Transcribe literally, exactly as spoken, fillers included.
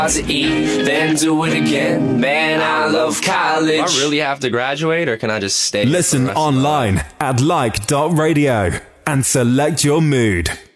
to eat, then do it again. Man, I love college. Do I really have to graduate, or can I just stay? Listen online at like dot radio and select your mood.